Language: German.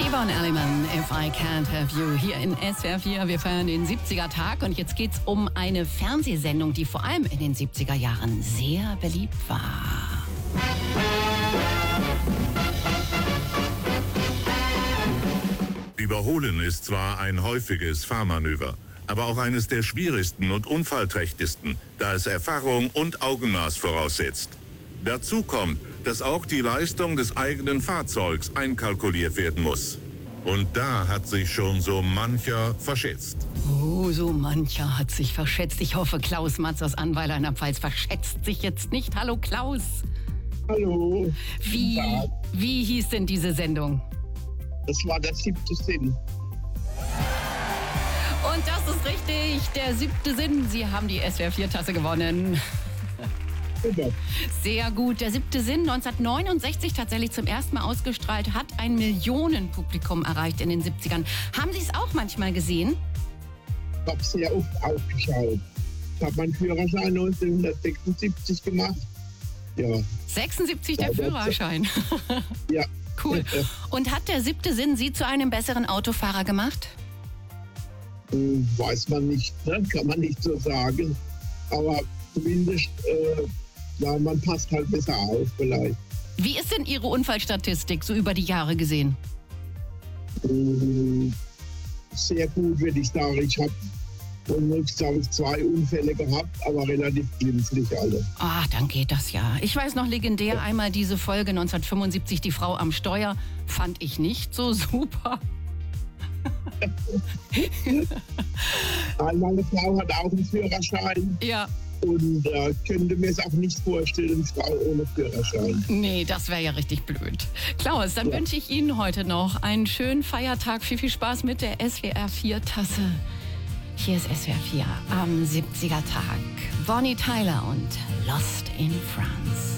Yvonne Elliman, If I Can't Have You, hier in SWR 4. Wir feiern den 70er-Tag und jetzt geht's um eine Fernsehsendung, die vor allem in den 70er Jahren sehr beliebt war. Überholen ist zwar ein häufiges Fahrmanöver, aber auch eines der schwierigsten und unfallträchtigsten, da es Erfahrung und Augenmaß voraussetzt. Dazu kommt, dass auch die Leistung des eigenen Fahrzeugs einkalkuliert werden muss. Und da hat sich schon so mancher verschätzt. Oh, so mancher hat sich verschätzt. Ich hoffe, Klaus Matz aus Annweiler in der Pfalz verschätzt sich jetzt nicht. Hallo Klaus. Hallo. Wie hieß denn diese Sendung? Das war der 7. Sinn. Und das ist richtig, der 7. Sinn. Sie haben die SWR 4-Tasse gewonnen. Super. Sehr gut. Der 7. Sinn, 1969 tatsächlich zum ersten Mal ausgestrahlt, hat ein Millionenpublikum erreicht in den 70ern. Haben Sie es auch manchmal gesehen? Ich habe sehr oft aufgeschaut. Ich habe meinen Führerschein 1976 gemacht. Ja. 76 der Führerschein. Ja. Cool. Und hat der 7. Sinn Sie zu einem besseren Autofahrer gemacht? Weiß man nicht, ne? Kann man nicht so sagen. Aber zumindest, ja, man passt halt besser auf vielleicht. Wie ist denn Ihre Unfallstatistik so über die Jahre gesehen? Sehr gut, würde ich sagen. Ich habe glaube ich 2 Unfälle gehabt, aber relativ glimpflich alle. Ah, dann geht das ja. Ich weiß noch legendär einmal diese Folge 1975, die Frau am Steuer, fand ich nicht so super. Meine Frau hat auch einen Führerschein. Ja. Und könnte mir es auch nicht vorstellen, Frau ohne Führerschein. Nee, das wäre ja richtig blöd. Klaus, dann wünsche ich Ihnen heute noch einen schönen Feiertag. Viel Spaß mit der SWR 4-Tasse. Hier ist SWR 4 am 70er-Tag. Bonnie Tyler und Lost in France.